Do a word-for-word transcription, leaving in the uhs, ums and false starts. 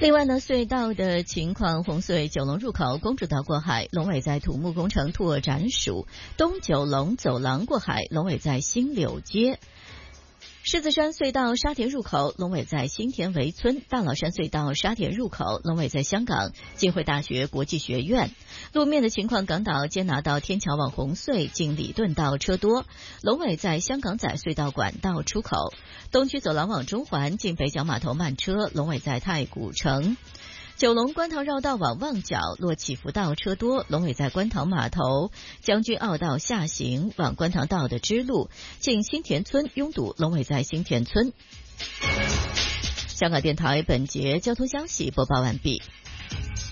另外呢，隧道的情况，红隧九龙入口公主道过海，龙尾在土木工程拓展署；东九龙走廊过海，龙尾在新柳街。狮子山隧道沙田入口，龙尾在新田围村；大老山隧道沙田入口，龙尾在香港浸会大学国际学院。路面的情况，港岛接拿到天桥往红隧经里顿道车多，龙尾在香港仔隧道管道出口；东区走廊往中环进北角码头慢车，龙尾在太古城。九龙观塘绕道往旺角落起伏道车多，龙尾在观塘码头；将军澳道下行往观塘道的支路进新田村拥堵，龙尾在新田村。香港电台本节交通消息播报完毕。